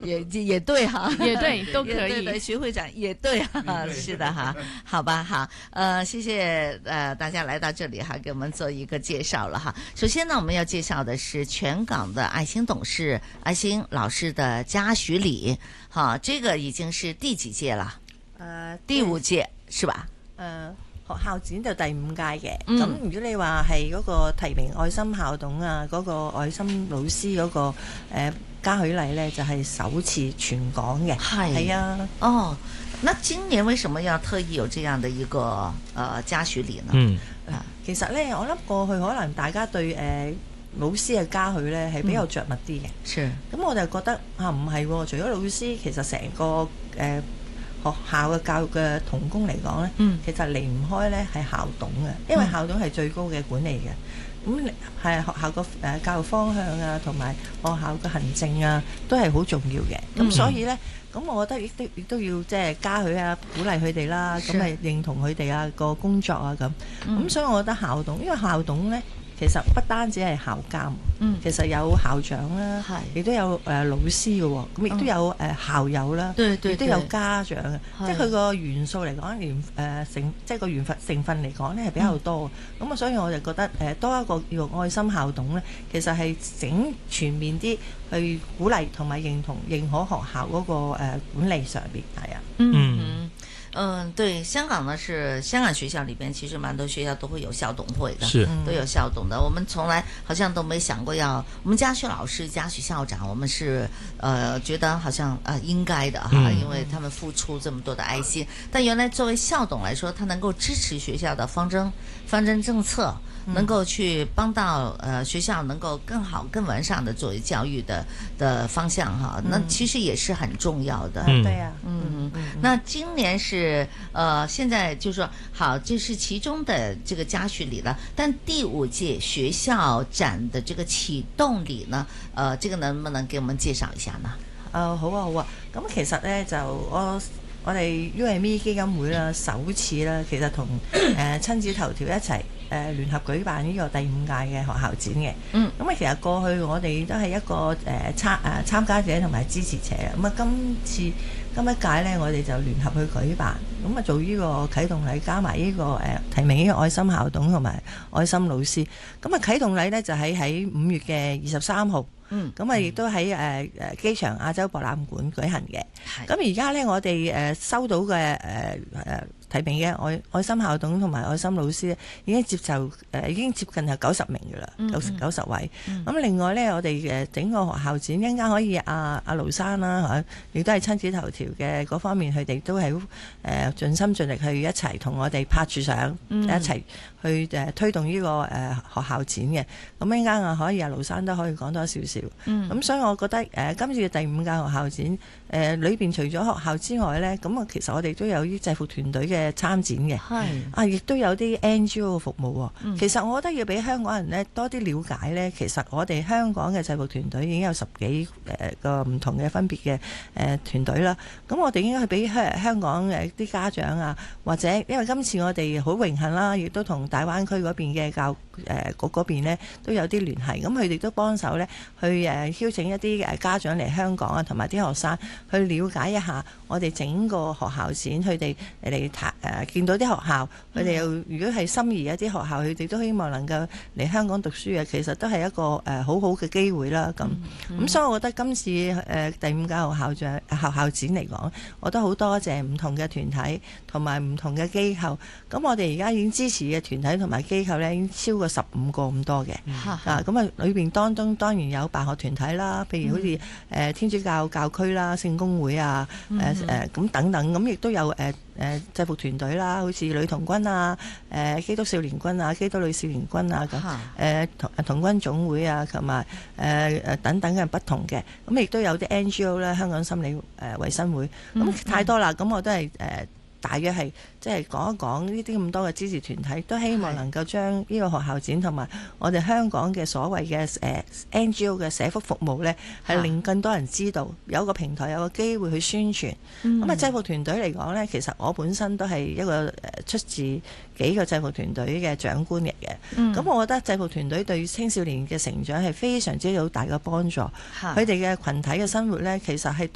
也对哈， 也对，都可以。 对，徐会长也对哈，是的哈，好吧哈，谢谢大家来到这里哈，给我们做一个介绍了哈。首先呢，我们要介绍的是全港的爱心董事爱心老师的嘉许禮，哈，這個已經是第幾屆啦？第5屆是吧？ 學校展就第5屆嘅，咁如果你話係嗰個提名愛心校董啊，嗰個愛心老師嗰個嘉許禮呢，就係首次全港嘅，係啊。 哦，那今年為什麼要特意有這樣的一個嘉許禮呢？ 其實呢，我諗過去可能大家對老師嘅嘉許呢係比較着墨啲嘅，咁我就覺得唔係喎，除咗老師，其實成個學校嘅教育嘅同工嚟講呢，其實離唔開呢係校董嘅，因為校董係最高嘅管理嘅。咁係學校個教育方向啊，同埋學校嘅行政啊，都係好重要嘅。咁所以呢，咁我覺得亦都要即係嘉許啊，鼓勵佢哋啦，咁係認同佢哋啊個工作啊咁。咁所以我覺得校董，因為校董呢，其實不單止係校監，其實有校長啦，亦都有老師嘅喎，咁亦都有校友啦，亦都有家長嘅，即係佢個元素嚟講，即係個成分嚟講咧係比較多。咁啊，所以我就覺得多一個叫愛心校董咧，其實係整全面啲去鼓勵同埋認可學校嗰個管理上邊係啊。 對，香港呢是香港學校裏邊，其實蠻多學校都會有校董會的，都有校董的。我們從來好像都沒想過要，我們嘉許老師、嘉許校長，我們是覺得好像應該的哈，因為他們付出這麼多的愛心。但原來作為校董來說，他能夠支持學校的方針政策，能夠去幫到學校能夠更好、更完善的作為教育的方向哈，那其實也是很重要的。 對啊， 那今年是現在就是說好，這是其中的這個嘉許禮了。但第5屆學校展的這個啟動禮呢，這個能不能給我們介紹一下呢？ 好啊。咁其實呢，就我哋 UME 基金會啦，首次啦，其實同親子頭條一齊聯合舉辦呢個第5屆嘅學校展嘅。咁啊，其實過去我哋都係一個參加者同埋支持者。咁啊，今一屆呢，我哋就聯合去舉辦，咁啊做呢個啟動禮，加埋呢個提名呢個愛心校董同埋愛心老師。咁啊，啟動禮呢，就喺5月嘅23號。咁啊，亦都喺機場亞洲博覽館舉行嘅。咁而家呢，我哋收到嘅提名嘅愛心校董同埋愛心老師已經接近係90名嘅啦，90位。咁另外呢，我哋整個學校展一陣間可以阿盧生啦，亦都係親子頭條嘅嗰方面，佢哋都係盡心盡力去一齊同我哋拍住相，一齊去推動呢個學校展嘅。咁一陣間可以阿盧生都可以講多少少。咁所以我覺得今次嘅第5屆學校展裏邊除咗學校之外呢，咁啊其實我哋都有啲制服團隊嘅參展嘅，亦都有啲 NGO 嘅服務喎。其實我覺得要俾香港人呢多啲了解呢，其實我哋香港嘅制服團隊已經有10幾個唔同嘅分別嘅團隊啦。咁我哋應該去俾香港啲家長啊，或者因為今次我哋好榮幸啦，亦都同大灣區嗰邊嘅教局嗰邊呢都有啲聯繫，咁佢哋都幫手呢去邀請一啲家長嚟香港啊，同埋啲學生去了解一下我哋整個學校展，佢哋嚟見到啲學校，佢哋又如果係心儀一啲學校，佢哋都希望能夠嚟香港讀書嘅，其實都係一個好好嘅機會啦。咁所以我覺得今次第5屆學校展嚟講，我都好多謝唔同嘅團體同埋唔同嘅機構。咁我哋而家已經支持嘅團體同埋機構呢，已經超過15個咁多嘅。咁啊裏邊當中當然有辦學團體啦，譬如好似天主教教區啦、聖公會啊，咁等等，咁亦都有制服團隊啦，好似女童軍啊、基督少年軍啊、基督女少年軍啊咁，童軍總會啊，同埋等等嘅不同嘅，咁亦都有啲 NGO 啦，香港心理衛生會，咁太多啦，咁我都係大約係即係講一講呢啲咁多嘅支持團體，都希望能夠將呢個學校展同埋我哋香港嘅所謂嘅NGO 嘅社福服務呢，係令更多人知道，有個平台有個機會去宣傳。咁制服團隊嚟講呢，其實我本身都係一個出自幾個制服團隊嘅長官嚟嘅。咁我覺得制服團隊對青少年嘅成長係非常之有大嘅幫助。佢哋嘅群體嘅生活呢，其實係